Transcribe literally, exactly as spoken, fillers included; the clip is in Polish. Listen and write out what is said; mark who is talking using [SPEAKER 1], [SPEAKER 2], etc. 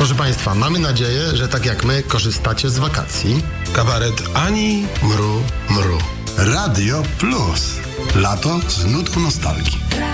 [SPEAKER 1] Proszę Państwa, mamy nadzieję, że tak jak my korzystacie z wakacji.
[SPEAKER 2] Kabaret Ani Mru Mru.
[SPEAKER 3] Radio Plus. Lato z nutą nostalgii.